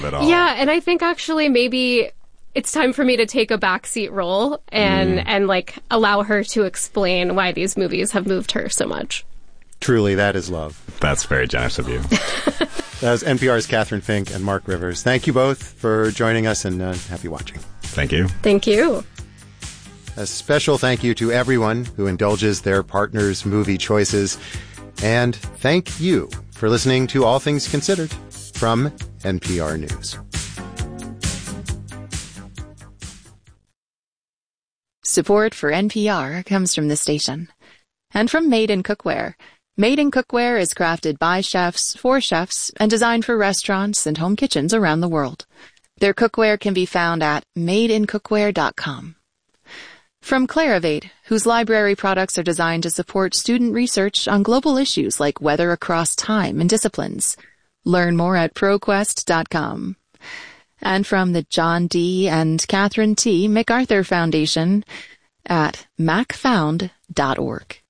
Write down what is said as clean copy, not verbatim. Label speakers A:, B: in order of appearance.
A: at all.
B: Yeah, and I think actually maybe it's time for me to take a backseat role and like allow her to explain why these movies have moved her so much.
C: Truly, that is love.
A: That's very generous of you.
C: That was NPR's Catherine Fink and Mark Rivers. Thank you both for joining us, and happy watching.
A: Thank you.
B: Thank you.
C: A special thank you to everyone who indulges their partner's movie choices. And thank you for listening to All Things Considered from NPR News.
D: Support for NPR comes from the station and from Made in Cookware. Made in Cookware is crafted by chefs, for chefs, and designed for restaurants and home kitchens around the world. Their cookware can be found at madeincookware.com. From Clarivate, whose library products are designed to support student research on global issues like weather across time and disciplines. Learn more at ProQuest.com. And from the John D. and Catherine T. MacArthur Foundation at macfound.org.